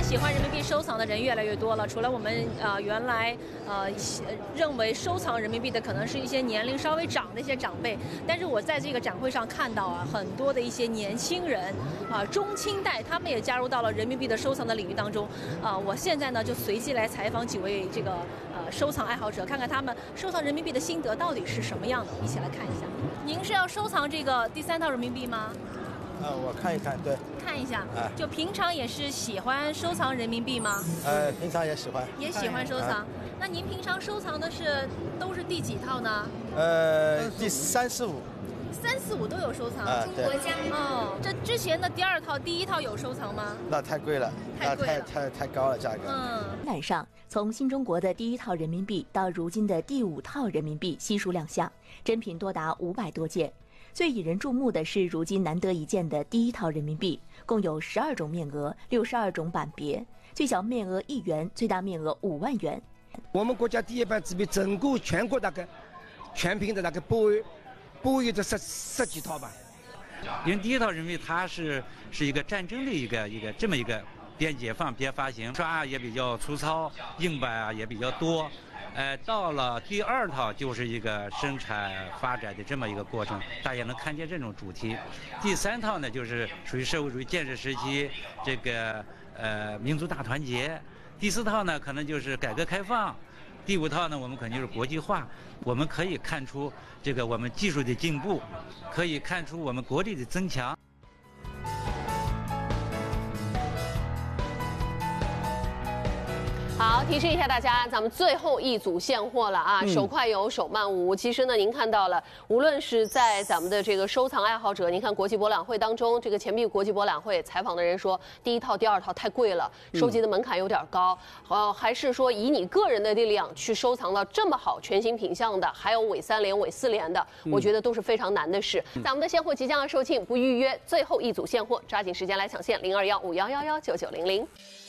喜欢人民币收藏的人越来越多了。除了我们原来认为收藏人民币的可能是一些年龄稍微长的一些长辈，但是我在这个展会上看到啊，很多的一些年轻人中青代，他们也加入到了人民币的收藏的领域当中。我现在呢就随机来采访几位这个收藏爱好者，看看他们收藏人民币的心得到底是什么样的，一起来看一下。您是要收藏这个第3套人民币吗？ 我看一看，对， 看一下。就平常也是喜欢收藏人民币吗？ 平常也喜欢。 也喜欢收藏。那您平常收藏的都是第几套呢？ 第3、4、5。 3、4、5都有收藏。 中国家。哦，这之前的第2套、第1套有收藏吗？ 那太贵了，太高了价格。 展上，从新中国的第1套人民币到如今的第5套人民币悉数亮相，珍品多达500多件。最引人注目的是，如今难得一见的第1套人民币，共有12种面额、62种版别，最小面额1元，最大面额5万元。 我们国家第1版纸币整个全国大概全凭的那个保有的十几套吧。 因为第1套人民币它是一个战争的一个这么一个边解放边发行，刷也比较粗糙，硬版也比较多。到了第2套就是一个生产发展的这么一个过程，大家能看见这种主题。第3套呢，就是属于社会主义建设时期这个民族大团结。第4套呢，可能就是改革开放。第5套呢，我们肯定是国际化。我们可以看出这个我们技术的进步，可以看出我们国力的增强。 好，提示一下大家，咱们最后一组现货了啊！手快有，手慢无。其实呢，您看到了，无论是在咱们的这个收藏爱好者，您看国际博览会当中，这个钱币国际博览会采访的人说，第1套、第2套太贵了，收集的门槛有点高。还是说以你个人的力量去收藏到这么好全新品相的，还有伪3连、伪4连的，我觉得都是非常难的事。咱们的现货即将要售罄，不预约，最后一组现货，抓紧时间来抢现，0215111990。